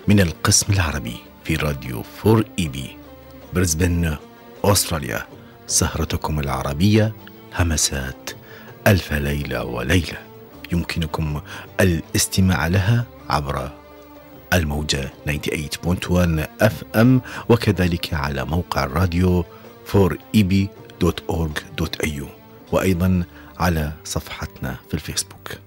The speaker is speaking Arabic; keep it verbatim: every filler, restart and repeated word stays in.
من القسم العربي في راديو فور إي بي بريسبن أستراليا. سهرتكم العربية همسات ألف ليلة وليلة، يمكنكم الاستماع لها عبر الموجة ثمانية وتسعين فاصلة واحد أف أم، وكذلك على موقع الراديو فور إي بي دوت أورغ دوت إيه يو، وأيضا على صفحتنا في الفيسبوك.